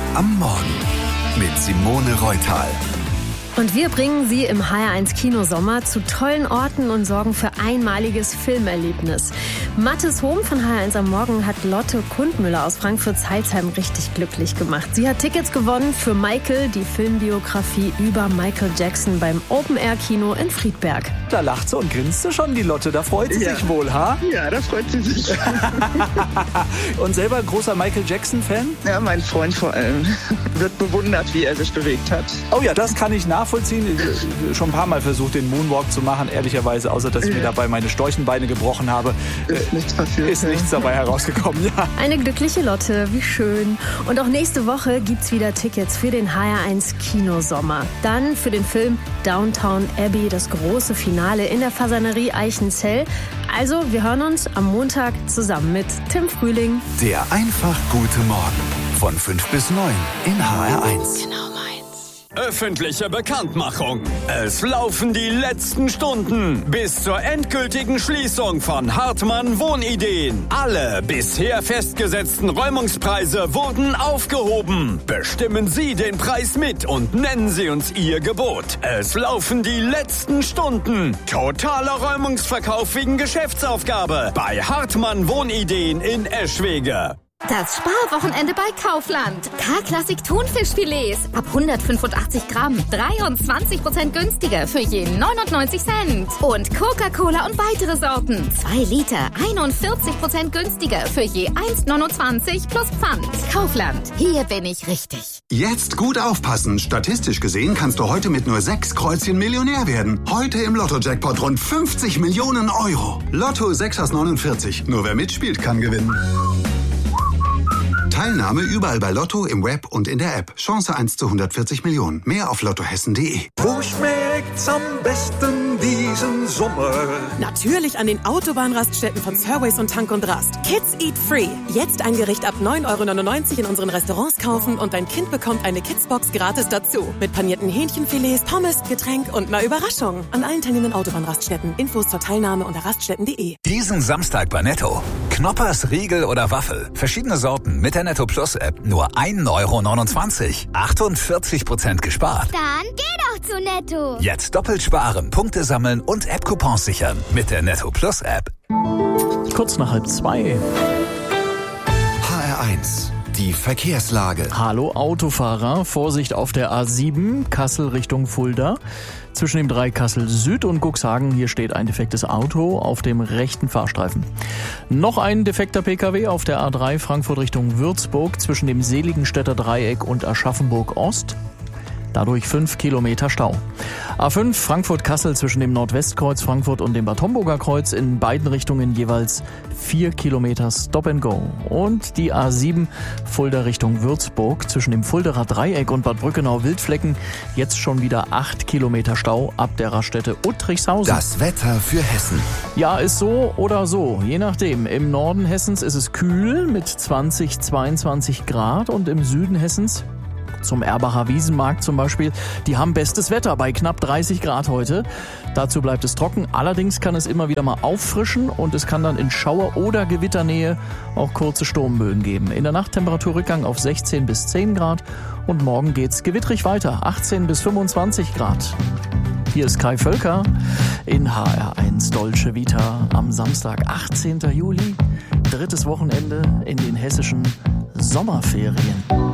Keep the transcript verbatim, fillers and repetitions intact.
am Morgen mit Simone Reutal. Und wir bringen Sie im H R eins Kinosommer zu tollen Orten und sorgen für einmaliges Filmerlebnis. Mathis Hohm von H R eins am Morgen hat Lotte Kundmüller aus Frankfurt-Zeilsheim richtig glücklich gemacht. Sie hat Tickets gewonnen für Michael, die Filmbiografie über Michael Jackson beim Open-Air-Kino in Friedberg. Da lacht sie und grinst schon, die Lotte. Da freut sie ja. sich wohl, ha? Ja, da freut sie sich. Und selber großer Michael Jackson-Fan? Ja, mein Freund vor allem. Wird bewundert, wie er sich bewegt hat. Oh ja, das kann ich nachvollziehen. Ich schon ein paar Mal versucht, den Moonwalk zu machen, ehrlicherweise, außer dass ich mir dabei meine Storchenbeine gebrochen habe. Ist nichts passiert. Ist nichts dabei herausgekommen, ja. Eine glückliche Lotte, wie schön. Und auch nächste Woche gibt's wieder Tickets für den H R eins Kinosommer. Dann für den Film Downton Abbey, das große Finale in der Fasanerie Eichenzell. Also, wir hören uns am Montag zusammen mit Tim Frühling. Der einfach gute Morgen von fünf bis neun in H R eins. Genau meins. Öffentliche Bekanntmachung. Es laufen die letzten Stunden bis zur endgültigen Schließung von Hartmann Wohnideen. Alle bisher festgesetzten Räumungspreise wurden aufgehoben. Bestimmen Sie den Preis mit und nennen Sie uns Ihr Gebot. Es laufen die letzten Stunden. Totaler Räumungsverkauf wegen Geschäftsaufgabe bei Hartmann Wohnideen in Eschwege. Das Sparwochenende bei Kaufland. K-Klassik Thunfischfilets ab hundertfünfundachtzig Gramm. dreiundzwanzig Prozent günstiger für je neunundneunzig Cent. Und Coca-Cola und weitere Sorten. zwei Liter, einundvierzig Prozent günstiger für je eins neunundzwanzig plus Pfand. Kaufland. Hier bin ich richtig. Jetzt gut aufpassen. Statistisch gesehen kannst du heute mit nur sechs Kreuzchen Millionär werden. Heute im Lotto-Jackpot rund fünfzig Millionen Euro. Lotto sechs aus neunundvierzig. Nur wer mitspielt, kann gewinnen. Teilnahme überall bei Lotto, im Web und in der App. Chance eins zu hundertvierzig Millionen. Mehr auf lottohessen punkt de. Wo schmeckt's am besten diesen Sommer? Natürlich an den Autobahnraststätten von Surways und Tank und Rast. Kids Eat Free. Jetzt ein Gericht ab neun Euro neunundneunzig in unseren Restaurants kaufen und dein Kind bekommt eine Kidsbox gratis dazu. Mit panierten Hähnchenfilets, Pommes, Getränk und einer Überraschung. An allen teilnehmenden Autobahnraststätten. Infos zur Teilnahme unter raststätten punkt de. Diesen Samstag bei Netto. Knoppers, Riegel oder Waffel. Verschiedene Sorten mit der Netto Plus App. Nur ein Euro neunundzwanzig. achtundvierzig Prozent gespart. Dann geh doch zu Netto. Jetzt doppelt sparen, Punkte sammeln und App-Coupons sichern mit der Netto Plus App. Kurz nach halb zwei. H R eins. Die Verkehrslage. Hallo Autofahrer, Vorsicht auf der A sieben, Kassel Richtung Fulda. Zwischen dem Dreieck Kassel Süd und Cuxhagen, hier steht ein defektes Auto auf dem rechten Fahrstreifen. Noch ein defekter Pkw auf der A drei Frankfurt Richtung Würzburg zwischen dem Seligenstädter Dreieck und Aschaffenburg Ost. Dadurch fünf Kilometer Stau. A fünf Frankfurt-Kassel zwischen dem Nordwestkreuz Frankfurt und dem Bad Homburger Kreuz in beiden Richtungen jeweils vier Kilometer Stop and Go. Und die A sieben Fulda Richtung Würzburg zwischen dem Fulderer Dreieck und Bad Brückenau-Wildflecken jetzt schon wieder acht Kilometer Stau ab der Raststätte Uttrichshausen. Das Wetter für Hessen. Ja, ist so oder so, je nachdem. Im Norden Hessens ist es kühl mit zwanzig, zweiundzwanzig Grad und im Süden Hessens zum Erbacher Wiesenmarkt zum Beispiel. Die haben bestes Wetter bei knapp dreißig Grad heute. Dazu bleibt es trocken. Allerdings kann es immer wieder mal auffrischen und es kann dann in Schauer- oder Gewitternähe auch kurze Sturmböen geben. In der Nacht Temperaturrückgang auf sechzehn bis zehn Grad und morgen geht's gewittrig weiter. achtzehn bis fünfundzwanzig Grad. Hier ist Kai Völker in H R eins Dolce Vita am Samstag, achtzehnten Juli. Drittes Wochenende in den hessischen Sommerferien.